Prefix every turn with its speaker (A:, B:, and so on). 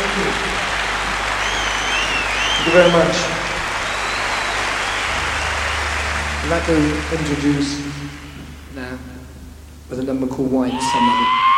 A: Thank you very much. I'd like to introduce now with a number called White Summer.